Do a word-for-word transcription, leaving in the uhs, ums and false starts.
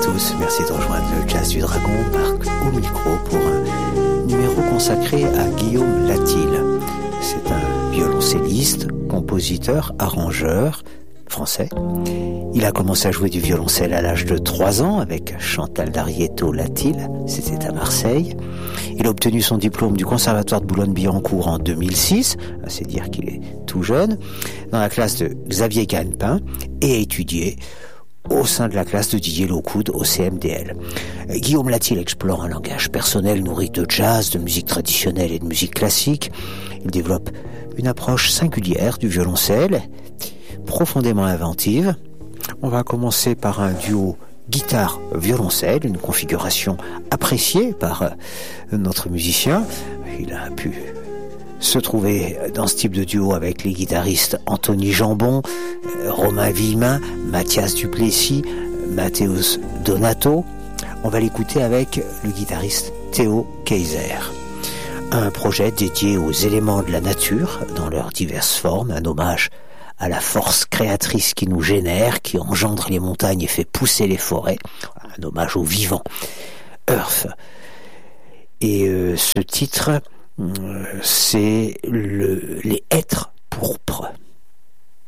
tous, merci de rejoindre le Jazz du Dragon, Marc au micro pour un numéro consacré à Guillaume Latil. C'est un violoncelliste, compositeur, arrangeur français. Il a commencé à jouer du violoncelle à l'âge de trois ans avec Chantal D'Arietto Latil, c'était à Marseille. Il a obtenu son diplôme du Conservatoire de Boulogne-Billancourt en deux mille six, c'est dire qu'il est tout jeune, dans la classe de Xavier Canepin, et a étudié au sein de la classe de Didier Locoud au C M D L. Guillaume Latil explore un langage personnel nourri de jazz, de musique traditionnelle et de musique classique. Il développe une approche singulière du violoncelle, profondément inventive. On va commencer par un duo guitare-violoncelle, une configuration appréciée par notre musicien. Il a pu se trouver dans ce type de duo avec les guitaristes Anthony Jambon, Romain Villemin, Mathias Duplessis, Mathéus Donato. On va l'écouter avec le guitariste Théo Kaiser. Un projet dédié aux éléments de la nature dans leurs diverses formes, un hommage à la force créatrice qui nous génère, qui engendre les montagnes et fait pousser les forêts. Un hommage au vivant. Earth. Et euh, ce titre, euh, c'est le, les hêtres pourpres.